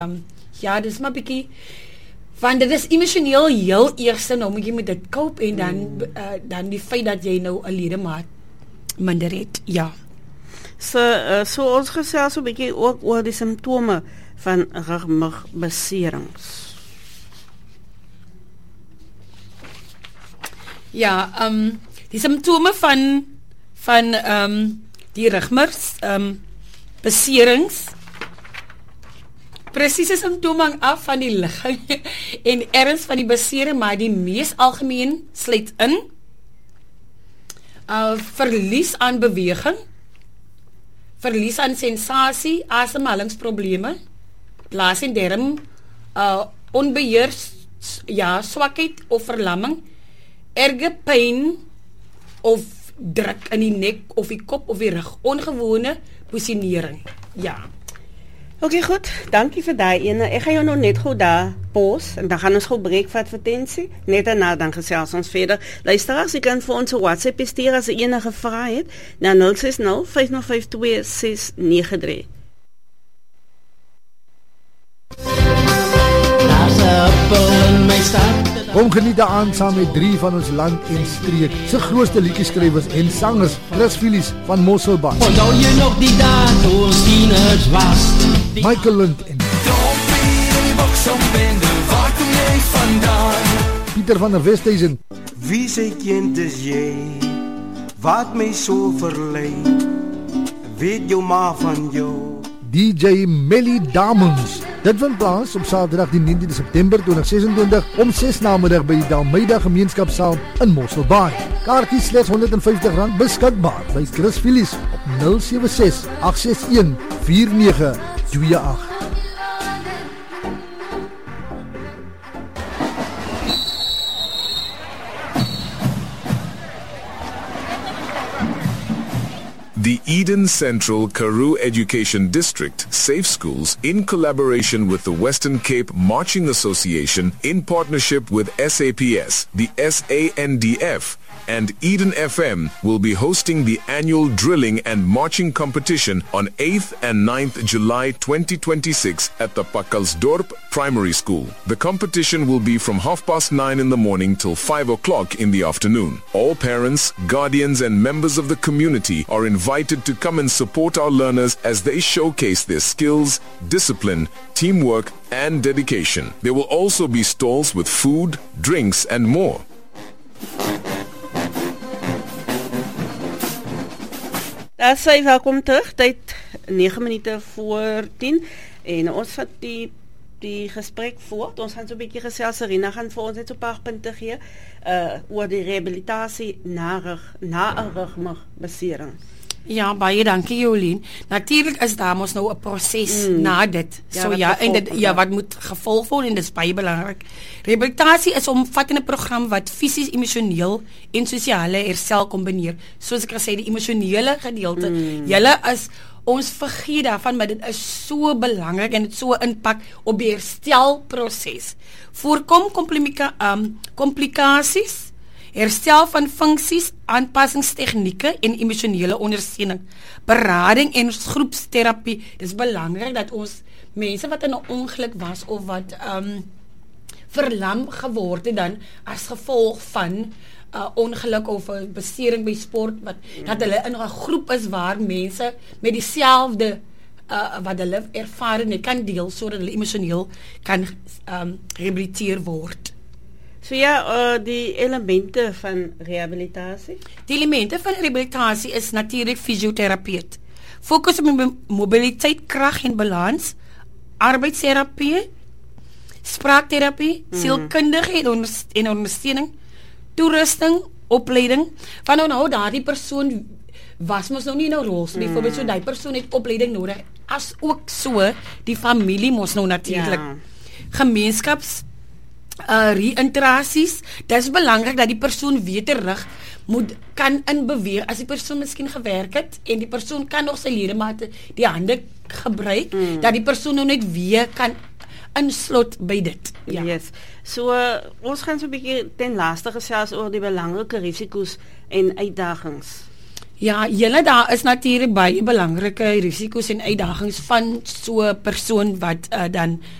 Ja, dis maar bietjie want dit is emosioneel heel eerste nou moet jy met dit cope en dan die feit dat jy nou 'n ledemaat minder het. Ja. So ons gesels so 'n bietjie ook oor die simptome van rugmurgbeserings. Ja, die simptome van die rugmurs beserings presiese simptome hang af van die ligging en erns van die besering, maar die mees algemeen sluit in verlies aan beweging, verlies aan sensasie, asemhalingsprobleme, blaas en darm, onbeheer, swakheid of verlamming, erge pyn of druk in die nek of die kop of die rug, ongewone posisionering. Ja. Oké, goed. Dankie vir daai ene. Ek gaan jou nou net gou daar pos en dan gaan ons gou breek vir advertensie. Net daarna dan gesels ons verder. Luisteraars, jy kan vir ons 'n WhatsApp stuur as jy enige vrae het na 060 505 2693. Kom geniet aan saam met 3 van ons land en streek se grootste liedjeskrywers en sangers, Chris Phillips van Mosselbaai. Onthou jy nog die dae toe ons tieners was? Michael Lund en waar kom jy vandaan? Pieter van der Westhuizen. Wie se kind is jy? Wat my so verlei? Weet jou maar van jou. DJ Melly Diamonds. Dit vind plaas op Saterdag die 19de September 2026 om 6 namiddag by die Dalmeida Gemeenskapsaal in Mosselbaai. Kaartjies slegs R150 beskikbaar by Chris Phillips op 076 861 4928. The Eden Central Karoo Education District Safe Schools, in collaboration with the Western Cape Marching Association, in partnership with SAPS, the SANDF, and Eden FM, will be hosting the annual drilling and marching competition on 8th and 9th July 2026 at the Pakalsdorp Primary School. The competition will be from 9:30 in the morning till 5 o'clock in the afternoon. All parents, guardians and members of the community are invited to come and support our learners as they showcase their skills, discipline, teamwork and dedication. There will also be stalls with food, drinks and more. Sy welkom terug, tyd 9 minute voor 10 en ons vat die gesprek voort. Ons gaan so 'n bietjie gesels. Serena gaan vir ons net so 'n paar punte gee oor die rehabilitasie na 'n rugmurgbesering. Ja, baie dankie Jolien. Natuurlik is daar mos nou 'n proses na dit. Wat moet gevolg word en dit is baie belangrik. Rehabilitasie is 'n omvattende program wat fisies, emosioneel en sosiale herstel kombineer. Soos ek gesê, die emosionele gedeelte. Ons vergeet daarvan, maar dit is so belangrik en dit so impak op die herstelproses. Voorkom komplikasies, herstel van funksies, aanpassingstegnieke en emosionele ondersteuning, berading en groepsterapie. Dis belangrik dat ons mense wat in 'n ongeluk was of wat verlam geword het dan as gevolg van ongeluk of 'n besering by sport dat hulle in 'n groep is waar mense met dieselfde wat hulle ervaring kan deel sodat hulle emosioneel kan rehabiliteer word. So ja, die elemente van rehabilitasie. Die elemente van rehabilitasie is natuurlik fisioterapeut. Fokus op mobiliteit, krag en balans, arbeidsterapie, spraakterapie, sielkundige en ondersteuning, toerusting, opleiding. Van nou daardie persoon was mos nou nie in 'n rolstoel. Byvoorbeeld so daai persoon het opleiding nodig. As ook so die familie mos nou natuurlik. Ja. Gemeenskaps reintegrasies. Dit is belangrik dat die persoon weer terug kan inbeweeg. As die persoon miskien gewerk het en die persoon kan nog sy ledemate, die hande gebruik, dat die persoon nou net weer kan inslot by dit. Ja. Yes. So ons gaan so 'n bietjie ten laaste gesels oor die belangrike risiko's en uitdagings. Ja, julle daar is natuurlik baie belangrike risiko's en uitdagings van so 'n persoon wat dan